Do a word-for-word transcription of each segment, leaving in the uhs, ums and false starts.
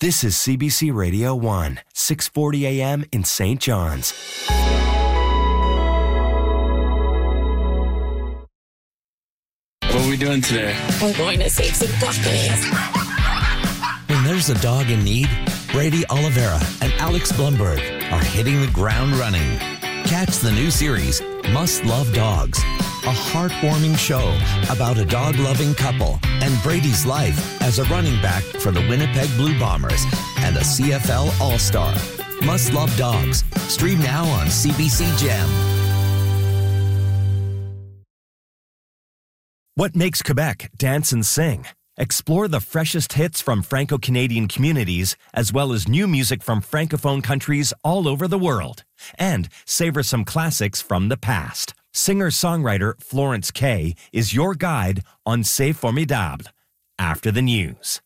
This is C B C Radio one, six forty a.m. in Saint John's. What are we doing today? We're going to save some puppies. When there's a dog in need, Brady Oliveira and Alex Blumberg are hitting the ground running. Catch the new series, Must Love Dogs, a heartwarming show about a dog-loving couple and Brady's life as a running back for the Winnipeg Blue Bombers and a C F L All-Star. Must Love Dogs. Stream now on C B C Gem. What makes Quebec dance and sing? Explore the freshest hits from Franco-Canadian communities, as well as new music from Francophone countries all over the world. And savor some classics from the past. Singer-songwriter Florence Kay is your guide on C'est Formidable. After the news.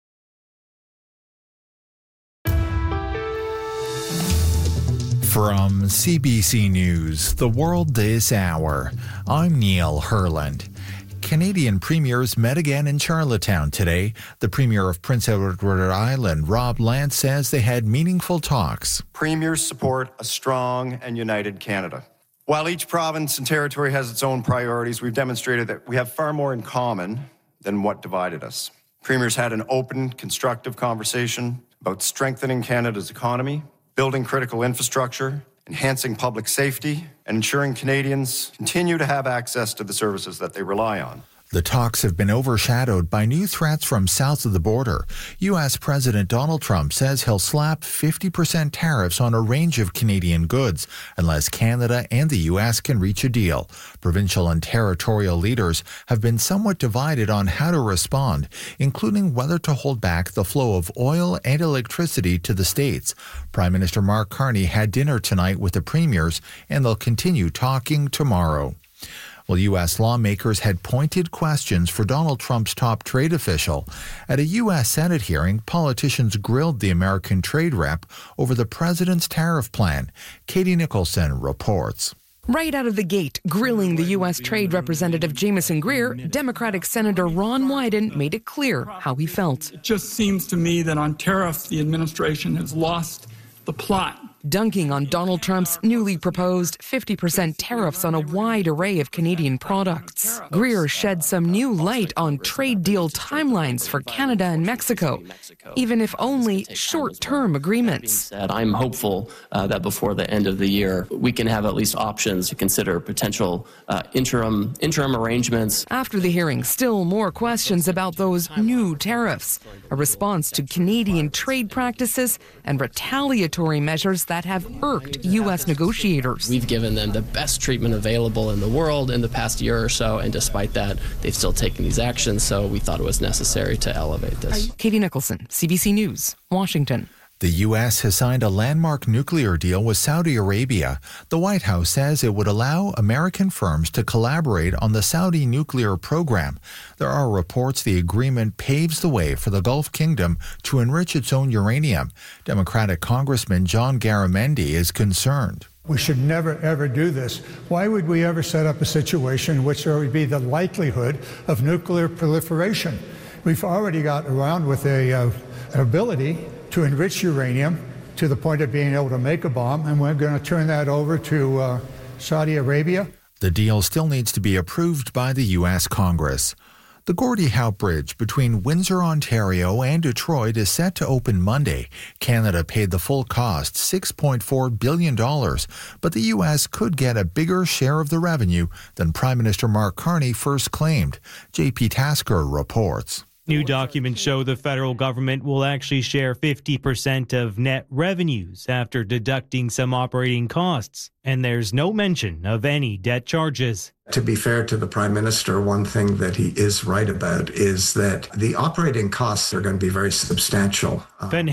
From C B C News, The World This Hour, I'm Neil Herland. Canadian premiers met again in Charlottetown today. The Premier of Prince Edward Island, Rob Lance, says they had meaningful talks. Premiers support a strong and united Canada. While each province and territory has its own priorities, we've demonstrated that we have far more in common than what divided us. Premiers had an open, constructive conversation about strengthening Canada's economy, building critical infrastructure, enhancing public safety, and ensuring Canadians continue to have access to the services that they rely on. The talks have been overshadowed by new threats from south of the border. U S President Donald Trump says he'll slap fifty percent tariffs on a range of Canadian goods unless Canada and the U S can reach a deal. Provincial and territorial leaders have been somewhat divided on how to respond, including whether to hold back the flow of oil and electricity to the states. Prime Minister Mark Carney had dinner tonight with the premiers, and they'll continue talking tomorrow. Well, U S lawmakers had pointed questions for Donald Trump's top trade official. At a U S Senate hearing, politicians grilled the American trade rep over the president's tariff plan. Katie Nicholson reports. Right out of the gate, grilling the U S Trade Representative Jamieson Greer, Democratic Senator Ron Wyden made it clear how he felt. It just seems to me that on tariffs, the administration has lost the plot. Dunking on Donald Trump's newly proposed fifty percent tariffs on a wide array of Canadian products. Greer shed some new light on trade deal timelines for Canada and Mexico, even if only short-term agreements. I'm hopeful uh, that before the end of the year, we can have at least options to consider potential uh, interim interim arrangements. After the hearing, still more questions about those new tariffs, a response to Canadian trade practices and retaliatory measures that have irked U S negotiators. We've given them the best treatment available in the world in the past year or so, and despite that, they've still taken these actions, so we thought it was necessary to elevate this. Katie Nicholson, C B C News, Washington. The U S has signed a landmark nuclear deal with Saudi Arabia. The White House says it would allow American firms to collaborate on the Saudi nuclear program. There are reports the agreement paves the way for the Gulf Kingdom to enrich its own uranium. Democratic Congressman John Garamendi is concerned. We should never, ever do this. Why would we ever set up a situation in which there would be the likelihood of nuclear proliferation? We've already got around with a, uh, an ability to enrich uranium to the point of being able to make a bomb, and we're going to turn that over to uh, Saudi Arabia. The deal still needs to be approved by the U S Congress. The Gordie Howe Bridge between Windsor, Ontario and Detroit is set to open Monday. Canada paid the full cost, six point four billion dollars, but the U S could get a bigger share of the revenue than Prime Minister Mark Carney first claimed. J P Tasker reports. New documents show the federal government will actually share fifty percent of net revenues after deducting some operating costs, and there's no mention of any debt charges. To be fair to the Prime Minister, one thing that he is right about is that the operating costs are going to be very substantial. Ben